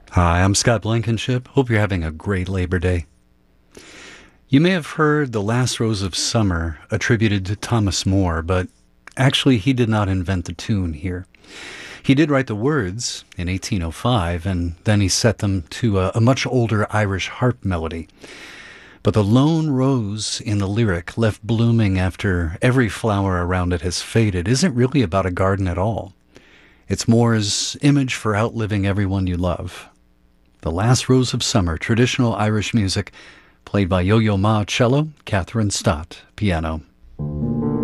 Hi, I'm Scott Blankenship. Hope you're having a great Labor Day. You may have heard The Last Rose of Summer attributed to Thomas Moore, but actually he did not invent the tune here. He did write the words in 1805, and then he set them to a much older Irish harp melody. But the lone rose in the lyric, left blooming after every flower around it has faded, isn't really about a garden at all. It's Moore's image for outliving everyone you love. The Last Rose of Summer, traditional Irish music, played by Yo-Yo Ma cello, Catherine Stott piano.